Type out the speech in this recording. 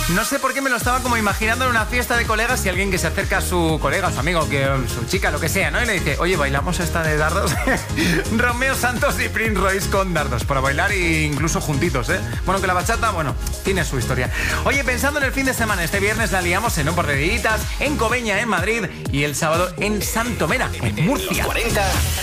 No sé por qué me lo estaba como imaginando en una fiesta de colegas y alguien que se acerca a su colega, a su amigo, su chica, lo que sea, ¿no? Y le dice, oye, ¿bailamos esta de dardos? Romeo Santos y Prince Royce con dardos, para bailar e incluso juntitos, ¿eh? Bueno, que la bachata, bueno, tiene su historia. Oye, pensando en el fin de semana, este viernes la liamos en un par de días, en Cobeña, en Madrid, y el sábado en Santomera, en Murcia. 40